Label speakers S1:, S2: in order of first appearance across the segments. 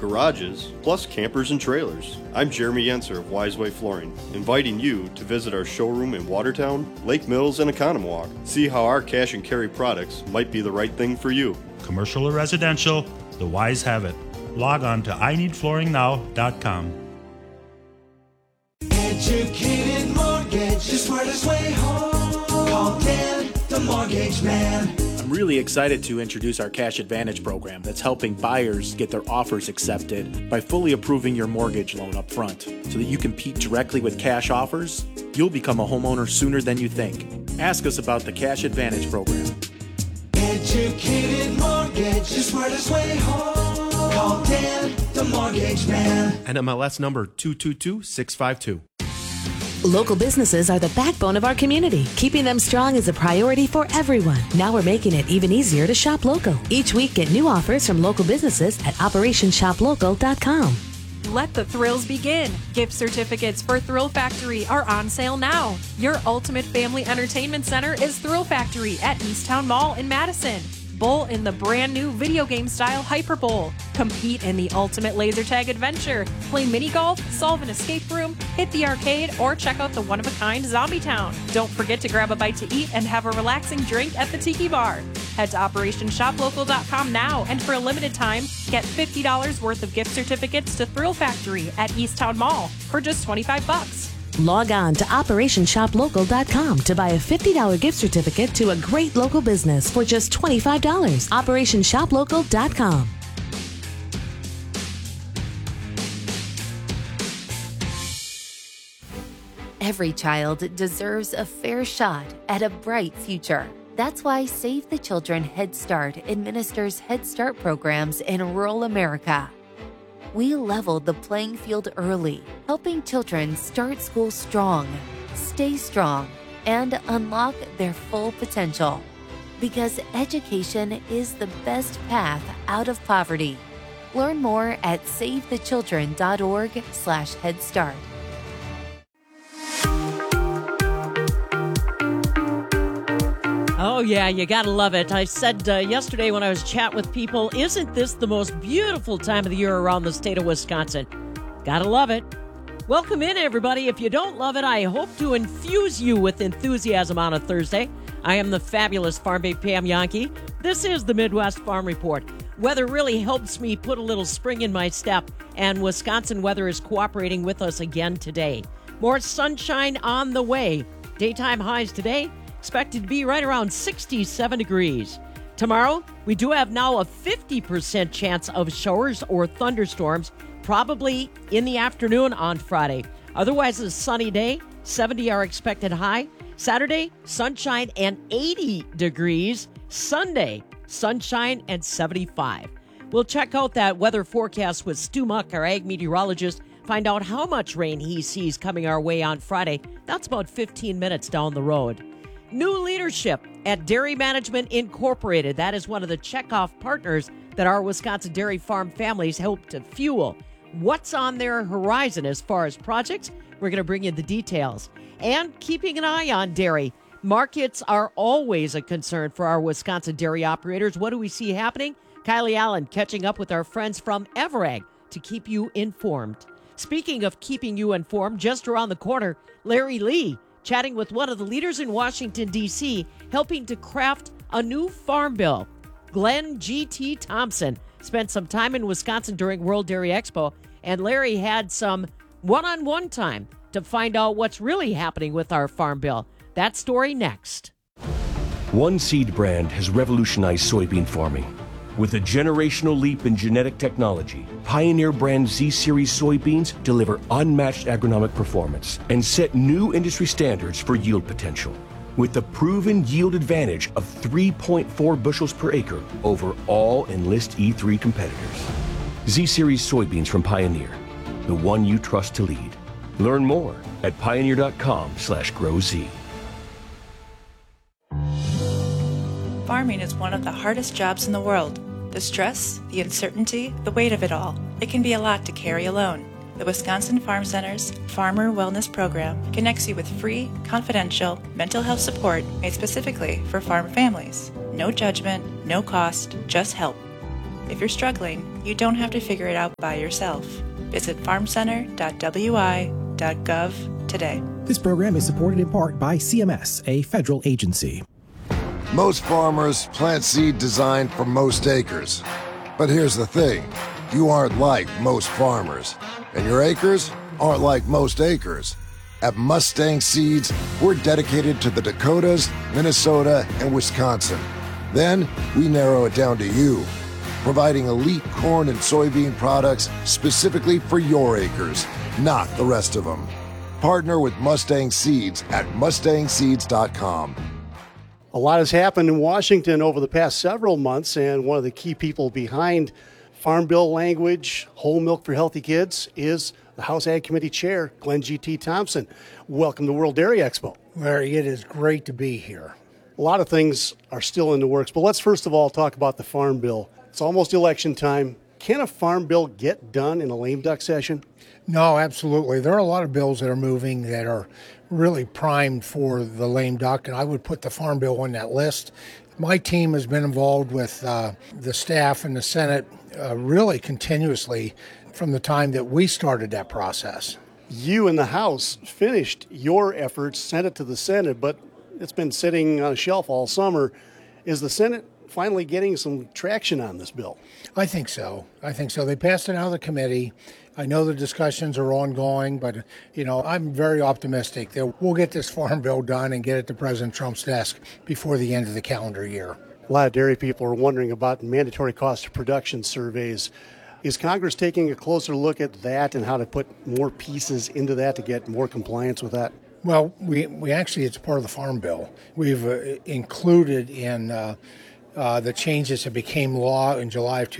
S1: garages, plus campers and trailers. I'm Jeremy Yenser of Wiseway Flooring, inviting you to visit our showroom in Watertown, Lake Mills, and Economowoc. See how our cash and carry products might be the right thing for you.
S2: Commercial or residential, the Wise have it. Log on to ineedflooringnow.com.
S3: Educated Mortgage, the smartest way home. Call Dan, the Mortgage Man.
S4: I'm really excited to introduce our Cash Advantage program that's helping buyers get their offers accepted by fully approving your mortgage loan up front. So that you compete directly with cash offers, you'll become a homeowner sooner than you think. Ask us about the Cash Advantage program.
S3: Educated Mortgage, the smartest way home. Call Dan, the Mortgage Man.
S5: NMLS number 222652.
S6: Local businesses are the backbone of our community. Keeping them strong is a priority for everyone. Now we're making it even easier to shop local. Each week, get new offers from local businesses at OperationShopLocal.com.
S7: Let the thrills begin. Gift certificates for Thrill Factory are on sale now. Your ultimate family entertainment center is Thrill Factory at Easttown Mall in Madison. Bowl in the brand new video game style Hyper Bowl. Compete in the ultimate laser tag adventure. Play mini golf, solve an escape room, hit the arcade, or check out the one-of-a-kind Zombie Town. Don't forget to grab a bite to eat and have a relaxing drink at the Tiki Bar. Head to OperationShopLocal.com now, and for a limited time, get $50 worth of gift certificates to Thrill Factory at Easttown Mall for just $25.
S6: Log on to OperationShopLocal.com to buy a $50 gift certificate to a great local business for just $25. OperationShopLocal.com.
S8: Every child deserves a fair shot at a bright future. That's why Save the Children Head Start administers Head Start programs in rural America. We leveled the playing field early, helping children start school strong, stay strong, and unlock their full potential. Because education is the best path out of poverty. Learn more at SaveTheChildren.org/Head Start.
S9: Oh, yeah, you gotta love it. I said yesterday when I was chatting with people, isn't this the most beautiful time of the year around the state of Wisconsin? Gotta love it. Welcome in, everybody. If you don't love it, I hope to infuse you with enthusiasm on a Thursday. I am the fabulous Farm Babe Pam Yankee. This is the Midwest Farm Report. Weather really helps me put a little spring in my step, and Wisconsin weather is cooperating with us again today. More sunshine on the way. Daytime highs today expected to be right around 67 degrees. Tomorrow, we do have now a 50% chance of showers or thunderstorms, probably in the afternoon on Friday. Otherwise, a sunny day, 70 our expected high. Saturday, sunshine and 80 degrees. Sunday, sunshine and 75. We'll check out that weather forecast with Stu Muck, our ag meteorologist, find out how much rain he sees coming our way on Friday. That's about 15 minutes down the road. New leadership at Dairy Management Incorporated. That is one of the checkoff partners that our Wisconsin dairy farm families hope to fuel. What's on their horizon as far as projects? We're going to bring you the details. And keeping an eye on dairy. Markets are always a concern for our Wisconsin dairy operators. What do we see happening? Kylie Allen catching up with our friends from Everag to keep you informed. Speaking of keeping you informed, just around the corner, Larry Lee chatting with one of the leaders in Washington, D.C., helping to craft a new farm bill. Glenn G.T. Thompson spent some time in Wisconsin during World Dairy Expo, and Larry had some one-on-one time to find out what's really happening with our farm bill. That story next.
S10: One seed brand has revolutionized soybean farming. With a generational leap in genetic technology, Pioneer brand Z-Series soybeans deliver unmatched agronomic performance and set new industry standards for yield potential. With the proven yield advantage of 3.4 bushels per acre over all Enlist E3 competitors. Z-Series soybeans from Pioneer, the one you trust to lead. Learn more at pioneer.com/growz.
S11: Farming is one of the hardest jobs in the world. The stress, the uncertainty, the weight of it all. It can be a lot to carry alone. The Wisconsin Farm Center's Farmer Wellness Program connects you with free, confidential mental health support made specifically for farm families. No judgment, no cost, just help. If you're struggling, you don't have to figure it out by yourself. Visit farmcenter.wi.gov today.
S12: This program is supported in part by CMS, a federal agency.
S13: Most farmers plant seed designed for most acres. But here's the thing, you aren't like most farmers, and your acres aren't like most acres. At Mustang Seeds, we're dedicated to the Dakotas, Minnesota, and Wisconsin. Then we narrow it down to you, providing elite corn and soybean products specifically for your acres, not the rest of them. Partner with Mustang Seeds at mustangseeds.com.
S14: A lot has happened in Washington over the past several months, and one of the key people behind Farm Bill language, whole milk for healthy kids, is the House Ag Committee Chair, Glenn G.T. Thompson. Welcome to World Dairy Expo.
S15: Larry, it is great to be here.
S14: A lot of things are still in the works, but let's first of all talk about the Farm Bill. It's almost election time. Can a Farm Bill get done in a lame duck session?
S15: No, absolutely. There are a lot of bills that are moving that are really primed for the lame duck, and I would put the Farm Bill on that list. My team has been involved with the staff and the Senate really continuously from the time that we started that process.
S14: You in the House finished your efforts, sent it to the Senate, but it's been sitting on a shelf all summer. Is the Senate finally getting some traction on this bill?
S15: I think so. They passed it out of the committee. I know the discussions are ongoing, but, I'm very optimistic that we'll get this Farm Bill done and get it to President Trump's desk before the end of the calendar year.
S14: A lot of dairy people are wondering about mandatory cost of production surveys. Is Congress taking a closer look at that and how to put more pieces into that to get more compliance with that?
S15: Well, we actually, it's part of the Farm Bill. We've included in the changes that became law in July of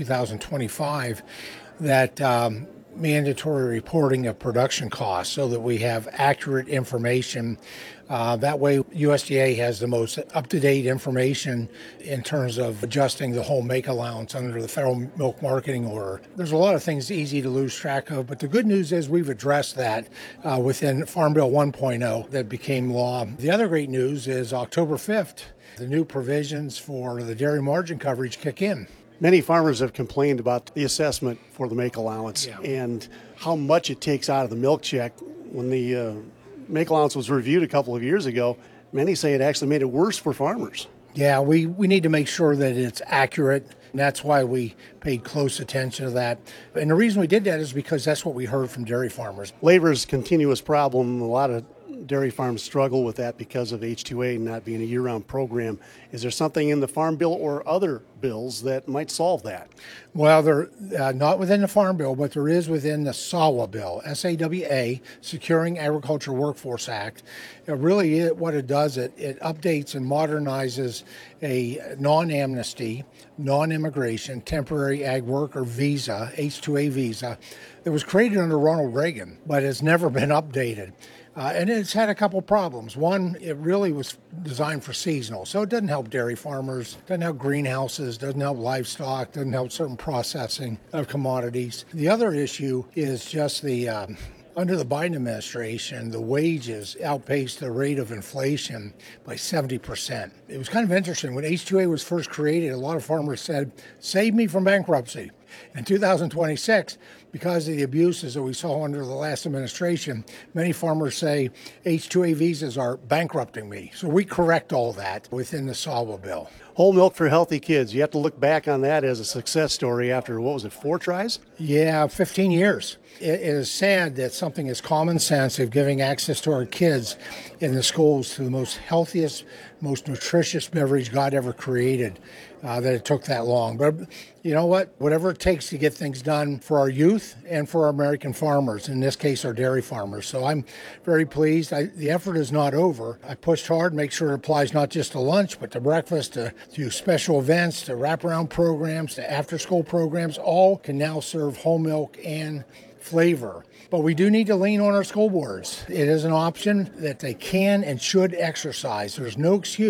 S15: 2025 that mandatory reporting of production costs so that we have accurate information. That way, USDA has the most up-to-date information in terms of adjusting the whole make allowance under the Federal Milk Marketing Order. There's a lot of things easy to lose track of, but the good news is we've addressed that within Farm Bill 1.0 that became law. The other great news is October 5th, the new provisions for the dairy margin coverage kick in.
S14: Many farmers have complained about the assessment for the make allowance and how much it takes out of the milk check. When the make allowance was reviewed a couple of years ago, many say it actually made it worse for farmers.
S15: Yeah, we need to make sure that it's accurate, and that's why we paid close attention to that. And the reason we did that is because that's what we heard from dairy farmers.
S14: Labor is a continuous problem. A lot of dairy farms struggle with that because of H-2A not being a year-round program. Is there something in the Farm Bill or other bills that might solve that?
S15: Well, they're not within the Farm Bill, but there is within the SAWA bill, S-A-W-A, Securing Agriculture Workforce Act. Really, what it does, it updates and modernizes a non-amnesty, non-immigration, temporary ag worker visa, H-2A visa, that was created under Ronald Reagan, but has never been updated. And it's had a couple problems. One, it really was designed for seasonal, so it doesn't help dairy farmers, doesn't help greenhouses, doesn't help livestock, doesn't help certain processing of commodities. The other issue is just the under the Biden administration, the wages outpaced the rate of inflation by 70%. It was kind of interesting. When H-2A was first created, a lot of farmers said, save me from bankruptcy. In 2026, because of the abuses that we saw under the last administration, many farmers say H-2A visas are bankrupting me. So we correct all that within the SAWA bill.
S14: Whole milk for healthy kids. You have to look back on that as a success story after, 4 tries?
S15: Yeah, 15 years. It is sad that something as common sense of giving access to our kids in the schools to the most healthiest, most nutritious beverage God ever created, that it took that long. But you know what? Whatever it takes to get things done for our youth and for our American farmers, in this case, our dairy farmers. So I'm very pleased. The effort is not over. I pushed hard, make sure it applies not just to lunch, but to breakfast, to special events, to wraparound programs, to after-school programs. All can now serve whole milk and flavor. But we do need to lean on our school boards. It is an option that they can and should exercise. There's no excuse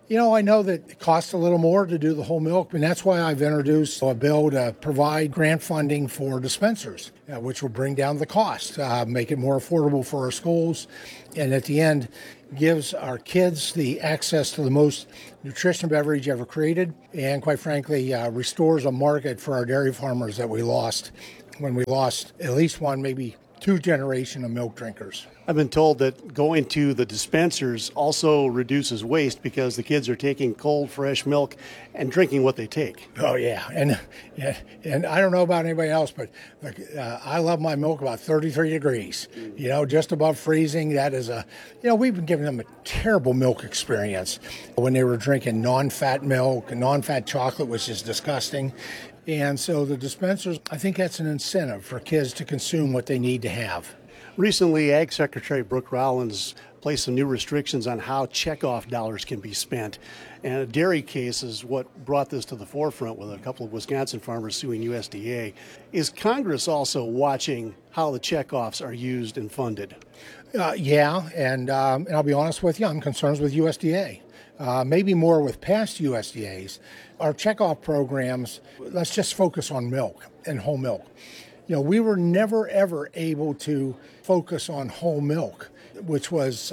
S15: I know that it costs a little more to do the whole milk, and that's why I've introduced a bill to provide grant funding for dispensers, which will bring down the cost, make it more affordable for our schools, and at the end, gives our kids the access to the most nutritious beverage ever created, and quite frankly, restores a market for our dairy farmers that we lost when we lost at least one, maybe two generation of milk drinkers.
S14: I've been told that going to the dispensers also reduces waste because the kids are taking cold, fresh milk and drinking what they take.
S15: Oh, yeah. And I don't know about anybody else, but I love my milk about 33 degrees, just above freezing. That is we've been giving them a terrible milk experience when they were drinking non-fat milk and non-fat chocolate, which is disgusting. And so the dispensers, I think that's an incentive for kids to consume what they need to have.
S14: Recently, Ag Secretary Brooke Rollins placed some new restrictions on how checkoff dollars can be spent. And a dairy case is what brought this to the forefront with a couple of Wisconsin farmers suing USDA. Is Congress also watching how the checkoffs are used and funded?
S15: Yeah, and I'll be honest with you, I'm concerned with USDA. Maybe more with past USDAs. Our checkoff programs, let's just focus on milk and whole milk. We were never, ever able to focus on whole milk, which was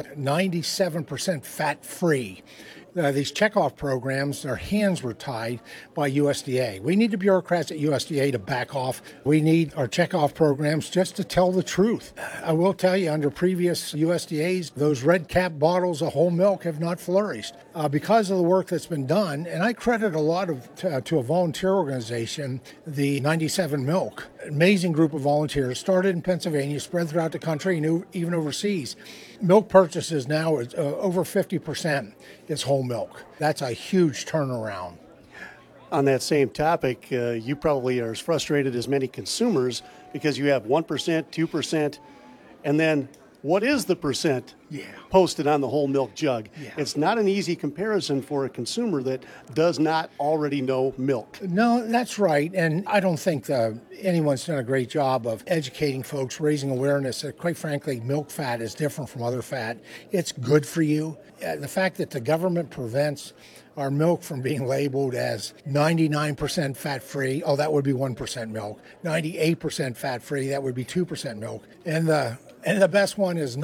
S15: 97% fat-free. These checkoff programs, their hands were tied by USDA. We need the bureaucrats at USDA to back off. We need our checkoff programs just to tell the truth. I will tell you, under previous USDAs, those red cap bottles of whole milk have not flourished because of the work that's been done. And I credit a lot to a volunteer organization, the 97 Milk. Amazing group of volunteers, started in Pennsylvania, spread throughout the country and even overseas. Milk purchases now is over 50% is whole milk. That's a huge turnaround.
S14: On that same topic, you probably are as frustrated as many consumers because you have 1%, 2%, and then what is the percent posted on the whole milk jug? Yeah. It's not an easy comparison for a consumer that does not already know milk.
S15: No, that's right. And I don't think anyone's done a great job of educating folks, raising awareness that, quite frankly, milk fat is different from other fat. It's good for you. The fact that the government prevents our milk from being labeled as 99% fat-free, that would be 1% milk. 98% fat-free, that would be 2% milk. And the best one is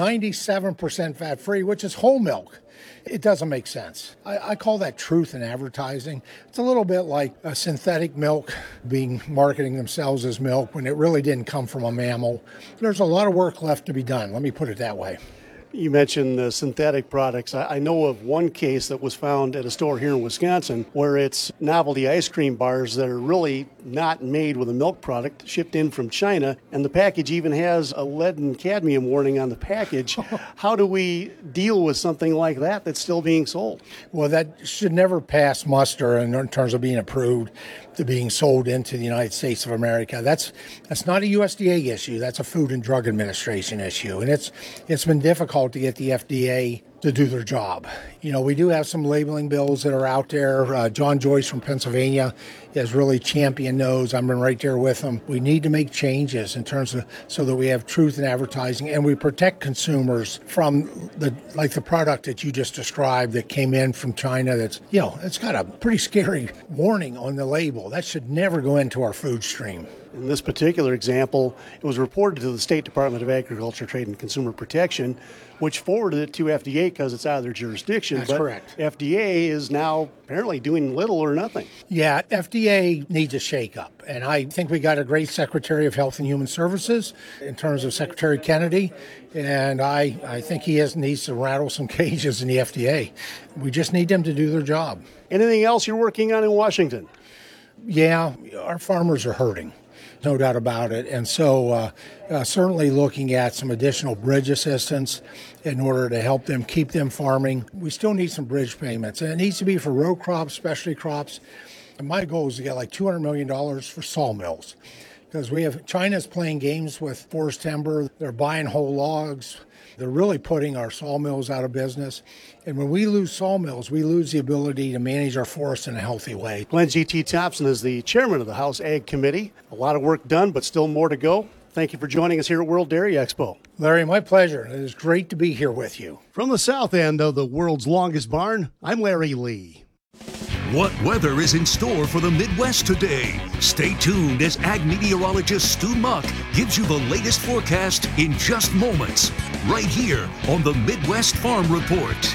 S15: 97% fat-free, which is whole milk. It doesn't make sense. I call that truth in advertising. It's a little bit like a synthetic milk marketing themselves as milk when it really didn't come from a mammal. There's a lot of work left to be done. Let me put it that way.
S14: You mentioned the synthetic products. I know of one case that was found at a store here in Wisconsin where it's novelty ice cream bars that are really not made with a milk product, shipped in from China, and the package even has a lead and cadmium warning on the package. How do we deal with something like that that's still being sold?
S15: Well, that should never pass muster in terms of being approved to being sold into the United States of America. That's not a USDA issue. That's a Food and Drug Administration issue, and it's been difficult to get the FDA to do their job. We do have some labeling bills that are out there. John Joyce from Pennsylvania has really championed those. I've been right there with him. We need to make changes in terms of so that we have truth in advertising and we protect consumers from the product that you just described that came in from China. That's it's got a pretty scary warning on the label. That should never go into our food stream.
S14: In this particular example, it was reported to the State Department of Agriculture, Trade, and Consumer Protection, which forwarded it to FDA because it's out of their jurisdiction.
S15: That's correct.
S14: FDA is now apparently doing little or nothing.
S15: Yeah, FDA needs a shakeup. And I think we got a great Secretary of Health and Human Services in terms of Secretary Kennedy. And I think he needs to rattle some cages in the FDA. We just need them to do their job.
S14: Anything else you're working on in Washington?
S15: Yeah, our farmers are hurting. No doubt about it. And so certainly looking at some additional bridge assistance in order to help them keep them farming. We still need some bridge payments. And it needs to be for row crops, specialty crops. And my goal is to get like $200 million for sawmills. Because China's playing games with forest timber. They're buying whole logs. They're really putting our sawmills out of business. And when we lose sawmills, we lose the ability to manage our forests in a healthy way.
S14: Glenn G.T. Thompson is the chairman of the House Ag Committee. A lot of work done, but still more to go. thank you for joining us here at World Dairy Expo.
S15: Larry, my pleasure. It is great to be here with you.
S14: From the south end of the world's longest barn, I'm Larry Lee.
S16: What weather is in store for the Midwest today? Stay tuned as ag meteorologist Stu Muck gives you the latest forecast in just moments, right here on the Midwest Farm Report.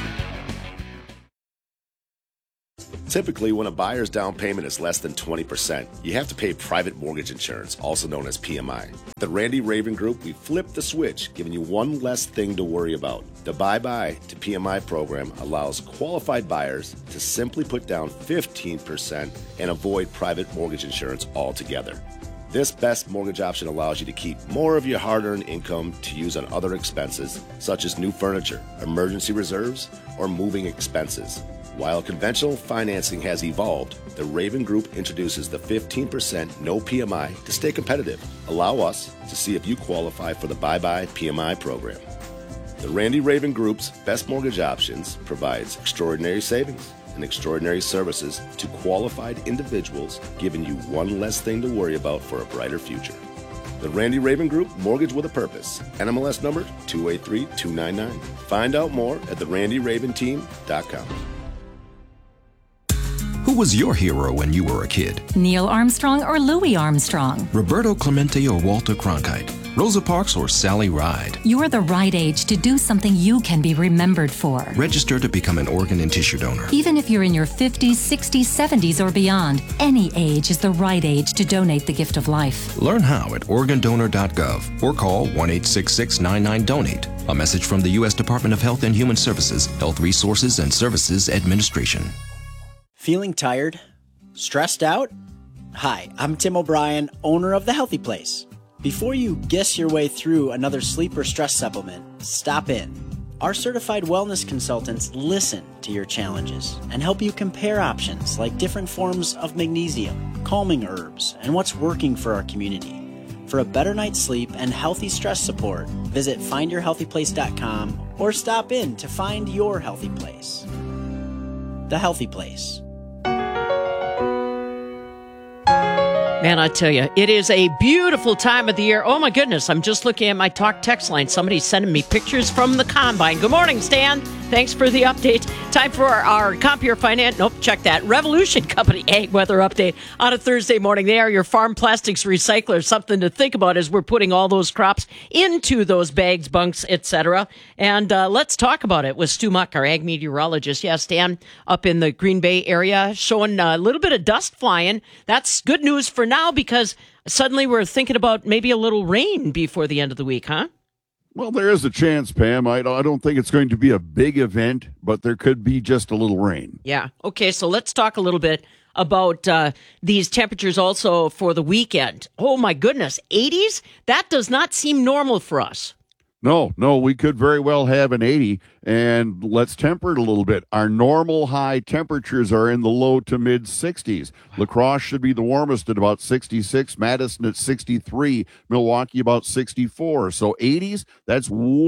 S17: Typically, when a buyer's down payment is less than 20%, you have to pay private mortgage insurance, also known as PMI. At the Randy Raven Group, we flipped the switch, giving you one less thing to worry about. The Bye-Bye to PMI program allows qualified buyers to simply put down 15% and avoid private mortgage insurance altogether. This best mortgage option allows you to keep more of your hard-earned income to use on other expenses, such as new furniture, emergency reserves, or moving expenses. While conventional financing has evolved, the Raven Group introduces the 15% no PMI to stay competitive. Allow us to see if you qualify for the Bye-Bye PMI program. The Randy Raven Group's best mortgage options provides extraordinary savings and extraordinary services to qualified individuals, giving you one less thing to worry about for a brighter future. The Randy Raven Group, Mortgage with a Purpose. NMLS number 283299. Find out more at therandyraventeam.com.
S18: Who was your hero when you were a kid?
S19: Neil Armstrong or Louis Armstrong?
S18: Roberto Clemente or Walter Cronkite? Rosa Parks or Sally Ride?
S19: You're the right age to do something you can be remembered for.
S18: Register to become an organ and tissue donor.
S19: Even if you're in your 50s, 60s, 70s, or beyond, any age is the right age to donate the gift of life.
S18: Learn how at organdonor.gov or call 1-866-99-DONATE. A message from the U.S. Department of Health and Human Services, Health Resources and Services Administration.
S20: Feeling tired? Stressed out? Hi, I'm Tim O'Brien, owner of The Healthy Place. Before you guess your way through another sleep or stress supplement, stop in. Our certified wellness consultants listen to your challenges and help you compare options like different forms of magnesium, calming herbs, and what's working for our community. For a better night's sleep and healthy stress support, visit findyourhealthyplace.com or stop in to find your healthy place. The Healthy Place.
S9: Man, I tell you, it is a beautiful time of the year. Oh, my goodness. I'm just looking at my talk text line. Somebody's sending me pictures from the combine. Good morning, Stan. Thanks for the update. Time for our Compeer Finance. Nope, check that. Revolution Company Ag Weather Update on a Thursday morning. They are your farm plastics recycler. Something to think about as we're putting all those crops into those bags, bunks, etc. And let's talk about it with Stu Muck, our ag meteorologist. Yeah, Stan, up in the Green Bay area, showing a little bit of dust flying. That's good news for now because suddenly we're thinking about maybe a little rain before the end of the week, huh?
S21: Well, there is a chance, Pam. I don't think it's going to be a big event, but there could be just a little rain.
S9: Yeah. Okay, so let's talk a little bit about these temperatures also for the weekend. Oh, my goodness, 80s? That does not seem normal for us.
S21: No, we could very well have an 80, and let's temper it a little bit. Our normal high temperatures are in the low to mid 60s. La Crosse should be the warmest at about 66, Madison at 63, Milwaukee about 64. So 80s, that's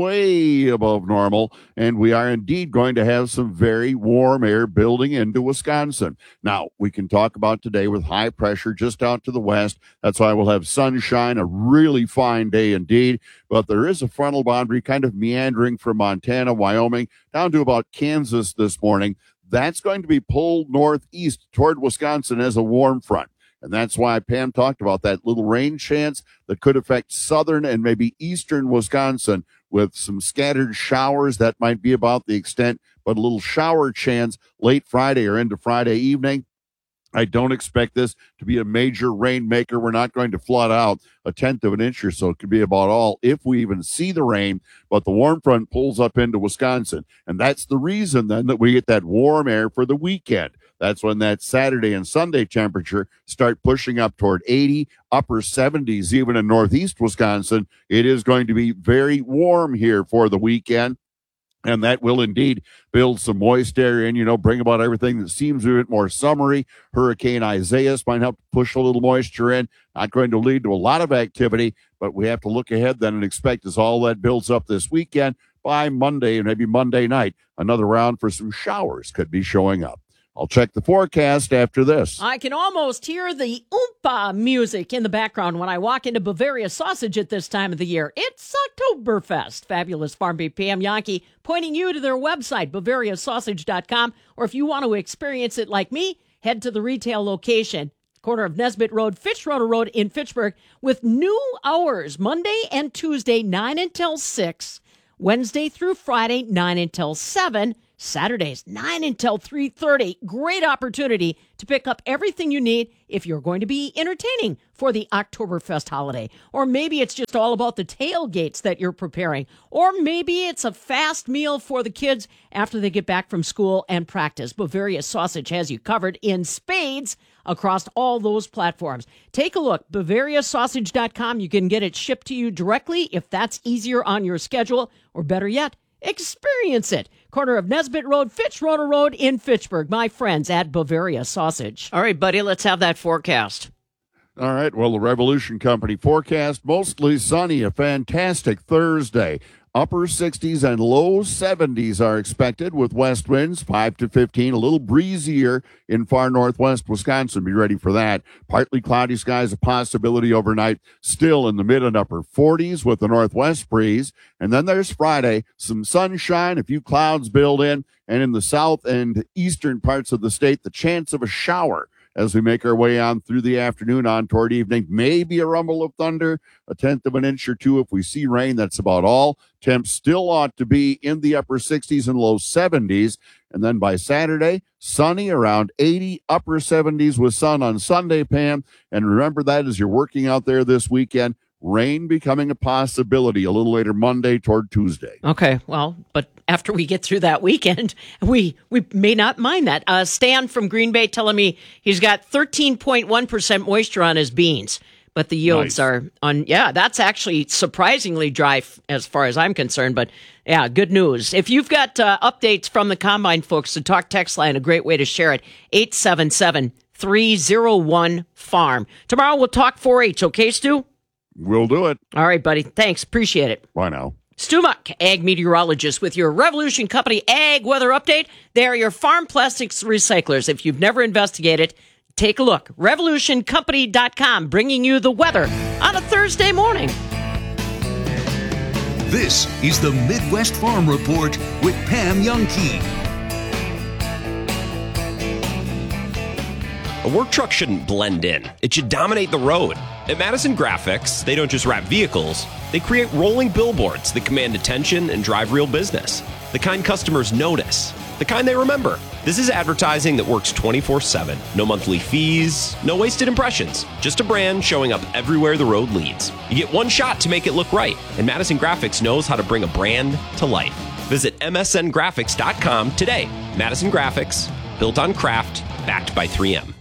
S21: way above normal, and we are indeed going to have some very warm air building into Wisconsin. Now, we can talk about today with high pressure just out to the west. That's why we'll have sunshine, a really fine day indeed, but there is a frontal boundary kind of meandering from Montana, Wyoming, down to about Kansas this morning. That's going to be pulled northeast toward Wisconsin as a warm front. And that's why Pam talked about that little rain chance that could affect southern and maybe eastern Wisconsin with some scattered showers. That might be about the extent, but a little shower chance late Friday or into Friday evening. I don't expect this to be a major rainmaker. We're not going to flood out a tenth of an inch or so. It could be about all if we even see the rain, but the warm front pulls up into Wisconsin. And that's the reason then that we get that warm air for the weekend. That's when that Saturday and Sunday temperature start pushing up toward 80, upper 70s, even in northeast Wisconsin. It is going to be very warm here for the weekend. And that will indeed build some moist air and, bring about everything that seems a bit more summery. Hurricane Isaias might help push a little moisture in. Not going to lead to a lot of activity, but we have to look ahead then and expect as all that builds up this weekend, by Monday and maybe Monday night, another round for some showers could be showing up. I'll check the forecast after this.
S9: I can almost hear the oompa music in the background when I walk into Bavaria Sausage at this time of the year. It's Oktoberfest. Fabulous Farm Beef Pam Yankee pointing you to their website, BavariaSausage.com. Or if you want to experience it like me, head to the retail location, corner of Nesbitt Road, Fitzroy Road in Fitchburg, with new hours, Monday and Tuesday, 9 until 6, Wednesday through Friday, 9 until 7, Saturdays, 9 until 3:30. Great opportunity to pick up everything you need if you're going to be entertaining for the Oktoberfest holiday. Or maybe it's just all about the tailgates that you're preparing. Or maybe it's a fast meal for the kids after they get back from school and practice. Bavaria Sausage has you covered in spades across all those platforms. Take a look, BavariaSausage.com. You can get it shipped to you directly if that's easier on your schedule. Or better yet, experience it. Corner of Nesbitt Road, Fitzroy Road in Fitchburg. My friends at Bavaria Sausage.
S1: All right, buddy, let's have that forecast.
S21: All right, well, the Revolution Company forecast, mostly sunny, a fantastic Thursday. Upper 60s and low 70s are expected with west winds 5 to 15, a little breezier in far northwest Wisconsin. Be ready for that. Partly cloudy skies, a possibility overnight, still in the mid and upper 40s with the northwest breeze. And then there's Friday, some sunshine, a few clouds build in, and in the south and eastern parts of the state, the chance of a shower as we make our way on through the afternoon on toward evening. Maybe a rumble of thunder, a tenth of an inch or two if we see rain. That's about all. Temps still ought to be in the upper 60s and low 70s. And then by Saturday, sunny around 80, upper 70s with sun on Sunday, Pam. And remember that as you're working out there this weekend, rain becoming a possibility a little later Monday toward Tuesday.
S9: Okay, well, but after we get through that weekend, we may not mind that. Stan from Green Bay telling me he's got 13.1% moisture on his beans, but the yields are on. Yeah, that's actually surprisingly dry as far as I'm concerned. But yeah, good news. If you've got updates from the Combine folks, the Talk Text line, a great way to share it, 877-301-FARM. Tomorrow we'll talk 4-H, okay, Stu?
S21: We'll do it.
S9: All right, buddy. Thanks. Appreciate it.
S21: Bye now.
S9: Stu Muck, ag meteorologist with your Revolution Company Ag Weather Update. They are your farm plastics recyclers. If you've never investigated, take a look. RevolutionCompany.com, bringing you the weather on a Thursday morning.
S16: This is the Midwest Farm Report with Pam Yankee.
S22: A work truck shouldn't blend in. It should dominate the road. At Madison Graphics, they don't just wrap vehicles, they create rolling billboards that command attention and drive real business. The kind customers notice, the kind they remember. This is advertising that works 24/7. No monthly fees, no wasted impressions. Just a brand showing up everywhere the road leads. You get one shot to make it look right, and Madison Graphics knows how to bring a brand to life. Visit msngraphics.com today. Madison Graphics, built on craft, backed by 3M.